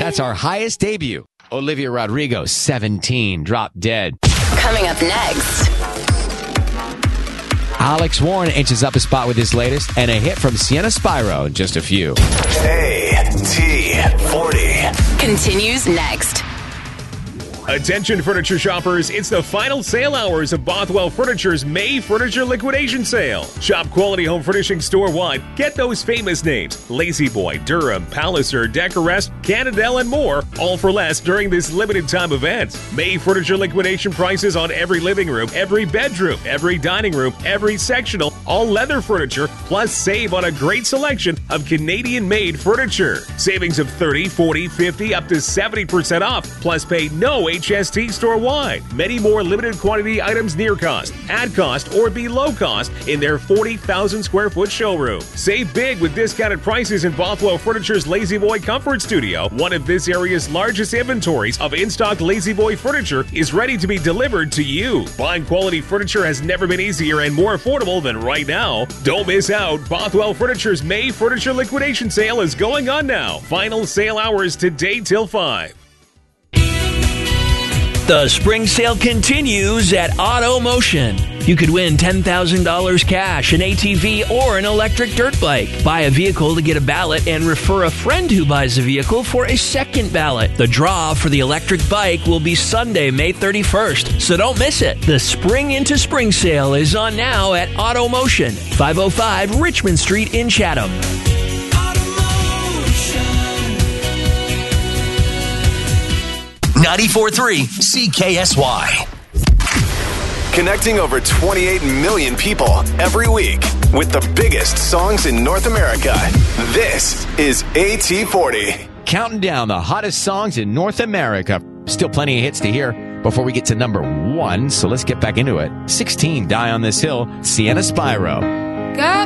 That's our highest debut. Olivia Rodrigo, 17, Drop Dead. Coming up next. Alex Warren inches up a spot with his latest, and a hit from Sienna Spyro in just a few. AT40 Continues next. Attention furniture shoppers, it's the final sale hours of Bothwell Furniture's May Furniture Liquidation Sale. Shop quality home furnishing store-wide. Get those famous names: La-Z-Boy, Durham, Palliser, Decorest, Canadell, and more, all for less during this limited time event. May Furniture liquidation prices on every living room, every bedroom, every dining room, every sectional, all leather furniture, plus save on a great selection of Canadian-made furniture. Savings of 30, 40, 50, up to 70% off, plus pay no HST store-wide. Many more limited quantity items near cost, at cost, or below cost in their 40,000 square foot showroom. Save big with discounted prices in Bothwell Furniture's La-Z-Boy Comfort Studio. One of this area's largest inventories of in-stock La-Z-Boy furniture is ready to be delivered to you. Buying quality furniture has never been easier and more affordable than right now. Don't miss out. Bothwell Furniture's May Furniture Liquidation Sale is going on now. Final sale hours today till 5. The spring sale continues at Auto Motion. You could win $10,000 cash, an ATV, or an electric dirt bike. Buy a vehicle to get a ballot and refer a friend who buys a vehicle for a second ballot. The draw for the electric bike will be Sunday, May 31st, so don't miss it. The Spring into Spring sale is on now at Auto Motion, 505 Richmond Street in Chatham. 94.3 CKSY. Connecting over 28 million people every week with the biggest songs in North America. This is AT40. Counting down the hottest songs in North America. Still plenty of hits to hear before we get to number 1, so let's get back into it. 16, Die on This Hill, Sienna Spyro. Got